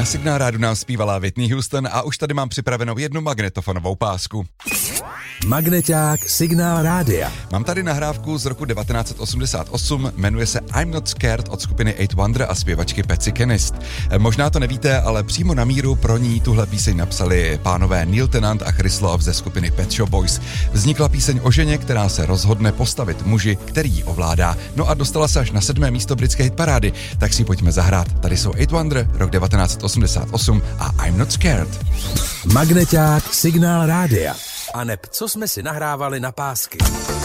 Signál Rádu nám zpívala Whitney Houston a už tady mám připravenou jednu magnetofonovou pásku. Magneťák Signál Rádia. Mám tady nahrávku z roku 1988, jmenuje se I'm Not Scared od skupiny Eight Wonder a zpěvačky Patsy Kenist. Možná to nevíte, ale přímo na míru pro ní tuhle píseň napsali pánové Neil Tennant a Chris Love ze skupiny Pet Shop Boys. Vznikla píseň o ženě, která se rozhodne postavit muži, který ji ovládá. No a dostala se až na 7. místo britské hitparády, tak si pojďme zahrát. Tady jsou Eight Wonder, rok 1988 a I'm Not Scared. Magneťák Signál Rádia. A neb, co jsme si nahrávali na pásky.